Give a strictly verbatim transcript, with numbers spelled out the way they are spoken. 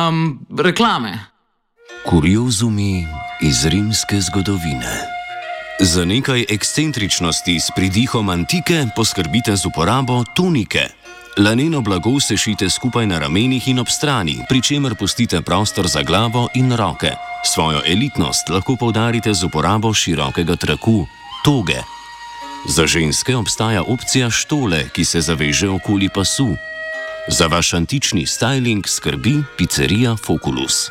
Um, reklame. Kuriozumi iz rimske zgodovine. Za nekaj ekscentričnosti s pridihom antike poskrbite z uporabo tunike. Laneno blago sešite skupaj na ramenih in ob strani, pri čemer pustite prostor za glavo in roke. Svojo elitnost lahko poudarite z uporabo širokega traku, toge. Za ženske obstaja opcija štole, ki se zaveže okoli pasu. Za vaš antični styling skrbi picerija Foculus.